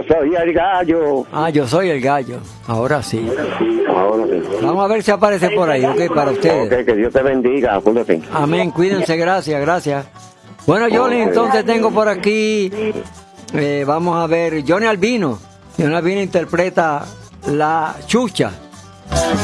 soy el gallo. Ah, yo soy el gallo. Ahora sí. Ahora sí. Vamos a ver si aparece por ahí, ok, para ustedes. Ok, que Dios te bendiga, acuérdate. Amén, cuídense, gracias. Bueno, Johnny, entonces tengo por aquí, vamos a ver, Johnny Albino. Johnny Albino interpreta La Chucha.